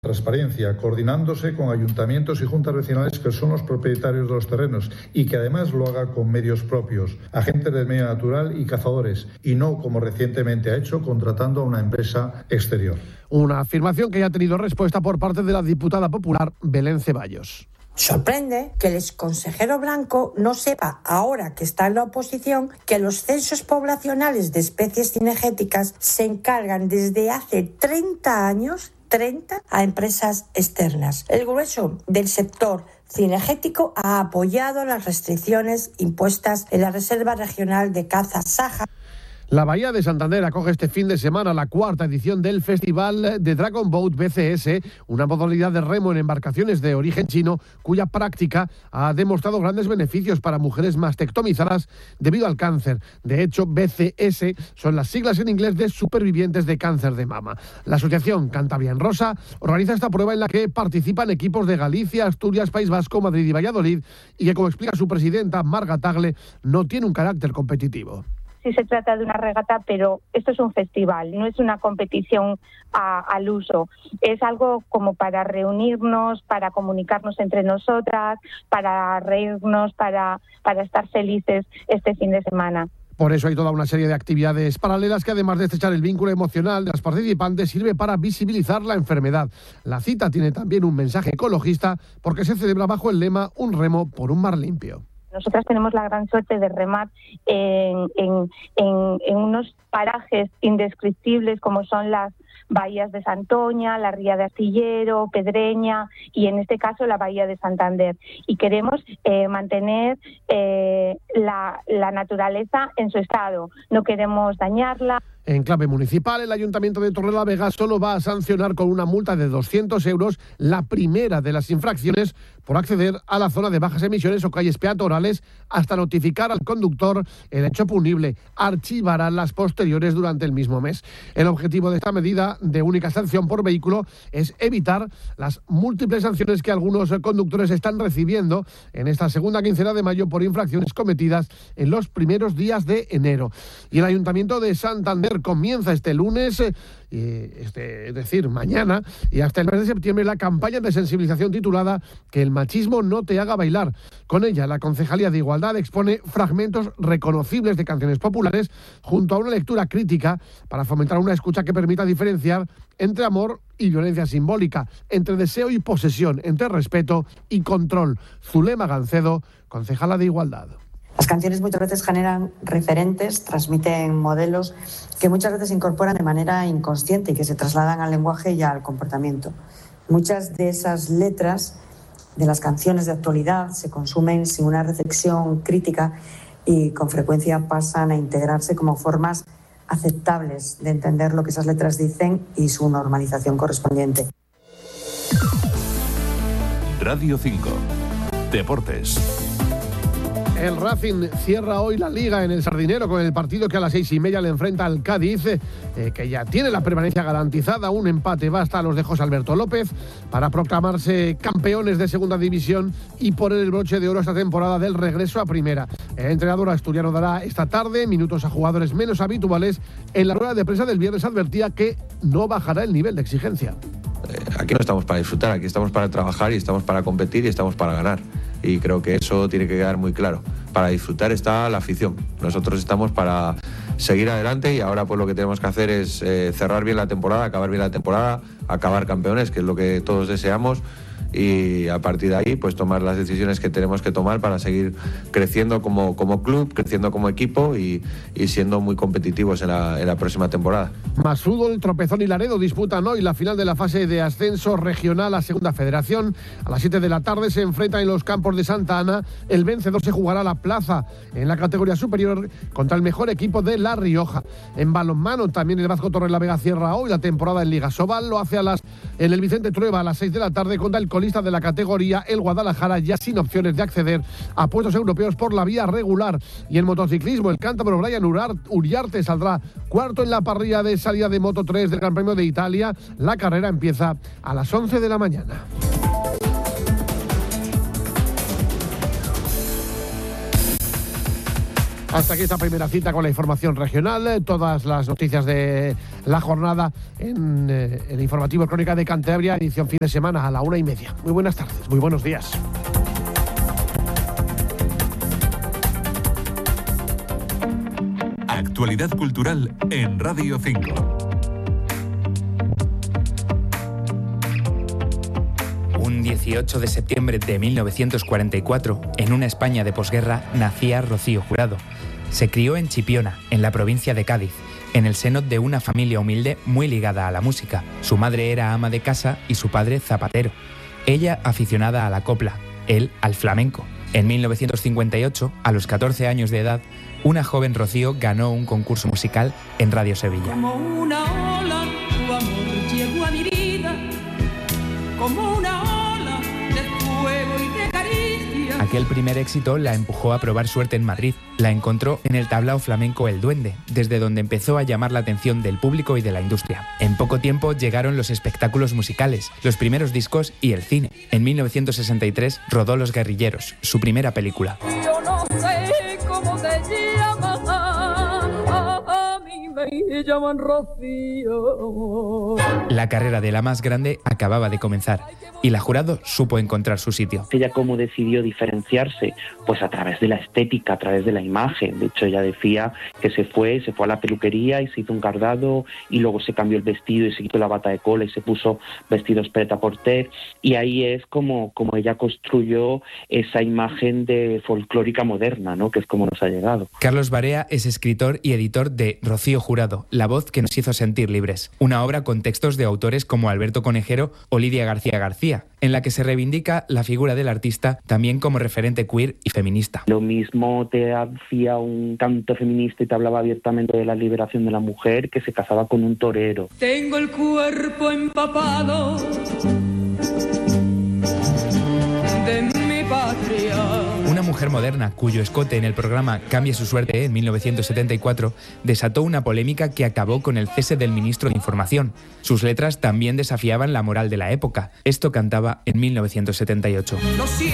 Transparencia, coordinándose con ayuntamientos y juntas vecinales que son los propietarios de los terrenos y que además lo haga con medios propios, agentes del medio natural y cazadores, y no como recientemente ha hecho contratando a una empresa exterior. Una afirmación que ya ha tenido respuesta por parte de la diputada popular Belén Ceballos. Sorprende que el exconsejero Blanco no sepa, ahora que está en la oposición, que los censos poblacionales de especies cinegéticas se encargan desde hace 30 años a empresas externas. El grueso del sector cinegético ha apoyado las restricciones impuestas en la Reserva Regional de Caza Saja. La Bahía de Santander acoge este fin de semana la 4ª edición del Festival de Dragon Boat BCS, una modalidad de remo en embarcaciones de origen chino cuya práctica ha demostrado grandes beneficios para mujeres mastectomizadas debido al cáncer. De hecho, BCS son las siglas en inglés de supervivientes de cáncer de mama. La asociación Cantabria en Rosa organiza esta prueba en la que participan equipos de Galicia, Asturias, País Vasco, Madrid y Valladolid, y que, como explica su presidenta Marga Tagle, no tiene un carácter competitivo. Sí se trata de una regata, pero esto es un festival, no es una competición al uso. Es algo como para reunirnos, para comunicarnos entre nosotras, para reírnos, para estar felices este fin de semana. Por eso hay toda una serie de actividades paralelas que, además de estrechar el vínculo emocional de las participantes, sirve para visibilizar la enfermedad. La cita tiene también un mensaje ecologista porque se celebra bajo el lema Un remo por un mar limpio. Nosotras tenemos la gran suerte de remar en unos parajes indescriptibles como son las bahías de Santoña, la ría de Astillero, Pedreña y en este caso la bahía de Santander. Y queremos mantener la naturaleza en su estado, no queremos dañarla. En clave municipal, el Ayuntamiento de Torrelavega solo va a sancionar con una multa de 200 euros la primera de las infracciones por acceder a la zona de bajas emisiones o calles peatonales hasta notificar al conductor el hecho punible. Archivará las posteriores durante el mismo mes. El objetivo de esta medida de única sanción por vehículo es evitar las múltiples sanciones que algunos conductores están recibiendo en esta segunda quincena de mayo por infracciones cometidas en los primeros días de enero. Y el Ayuntamiento de Santander comienza este lunes, es decir, mañana, y hasta el mes de septiembre, la campaña de sensibilización titulada Que el machismo no te haga bailar. Con ella, la Concejalía de Igualdad expone fragmentos reconocibles de canciones populares junto a una lectura crítica para fomentar una escucha que permita diferenciar entre amor y violencia simbólica, entre deseo y posesión, entre respeto y control. Zulema Gancedo, concejala de Igualdad. Las canciones muchas veces generan referentes, transmiten modelos que muchas veces se incorporan de manera inconsciente y que se trasladan al lenguaje y al comportamiento. Muchas de esas letras de las canciones de actualidad se consumen sin una reflexión crítica y con frecuencia pasan a integrarse como formas aceptables de entender lo que esas letras dicen y su normalización correspondiente. Radio 5. Deportes. El Racing cierra hoy la Liga en el Sardinero con el partido que a las 6:30 le enfrenta al Cádiz, que ya tiene la permanencia garantizada. Un empate basta a los de José Alberto López para proclamarse campeones de segunda división y poner el broche de oro esta temporada del regreso a primera. El entrenador asturiano dará esta tarde minutos a jugadores menos habituales. En la rueda de prensa del viernes advertía que no bajará el nivel de exigencia. Aquí no estamos para disfrutar, aquí estamos para trabajar y estamos para competir y estamos para ganar. Y creo que eso tiene que quedar muy claro. Para disfrutar está la afición. Nosotros estamos para seguir adelante y ahora pues lo que tenemos que hacer es cerrar bien la temporada, acabar bien la temporada, acabar campeones, que es lo que todos deseamos, y a partir de ahí pues tomar las decisiones que tenemos que tomar para seguir creciendo como club, creciendo como equipo y siendo muy competitivos en la próxima temporada. Más fútbol, Tropezón y Laredo disputan hoy la final de la fase de ascenso regional a Segunda Federación. A las 7 de la tarde se enfrentan en los campos de Santa Ana. El vencedor se jugará la plaza en la categoría superior contra el mejor equipo de La Rioja. En balonmano también el Vasco Torrelavega cierra hoy la temporada en Liga Sobal. Lo hace en el Vicente Trueba a las 6 de la tarde contra el colista de la categoría, el Guadalajara, ya sin opciones de acceder a puestos europeos por la vía regular. Y en motociclismo, el cántabro Brian Uriarte saldrá cuarto en la parrilla de salida de Moto 3 del Gran Premio de Italia. La carrera empieza a las 11 de la mañana. Hasta aquí esta primera cita con la información regional. Todas las noticias de la jornada en el informativo Crónica de Cantabria, edición fin de semana a la 1:30. Muy buenas tardes, muy buenos días. Actualidad cultural en Radio 5. Un 18 de septiembre de 1944, en una España de posguerra, nacía Rocío Jurado. Se crió en Chipiona, en la provincia de Cádiz, en el seno de una familia humilde muy ligada a la música. Su madre era ama de casa y su padre zapatero. Ella aficionada a la copla, él al flamenco. En 1958, a los 14 años de edad, una joven Rocío ganó un concurso musical en Radio Sevilla. Como una ola, tu amor llegó a mi vida, como una ola de fuego y de caricia. Aquel primer éxito la empujó a probar suerte en Madrid. La encontró en el tablao flamenco El Duende, desde donde empezó a llamar la atención del público y de la industria. En poco tiempo llegaron los espectáculos musicales, los primeros discos y el cine. En 1963 rodó Los Guerrilleros, su primera película. Yo no sé cómo te llamas, a mí me llaman Rocío. La carrera de la más grande acababa de comenzar y la Jurado supo encontrar su sitio. Ella cómo decidió diferenciarse, pues a través de la estética, a través de la imagen. De hecho, ella decía que se fue a la peluquería y se hizo un cardado y luego se cambió el vestido y se quitó la bata de cola y se puso vestidos prêt-à-porter, y ahí es como ella construyó esa imagen de folclórica moderna, ¿no? Que es como nos ha llegado. Carlos Barea es escritor y editor de Rocío Jurado, la voz que nos hizo sentir libres, una obra con textos de autores como Alberto Conejero o Lidia García García, en la que se reivindica la figura del artista también como referente queer y feminista. Lo mismo te hacía un canto feminista y te hablaba abiertamente de la liberación de la mujer que se casaba con un torero. Tengo el cuerpo empapado de mi patria. Una mujer moderna cuyo escote en el programa Cambie su suerte en 1974 desató una polémica que acabó con el cese del ministro de Información. Sus letras también desafiaban la moral de la época. Esto cantaba en 1978.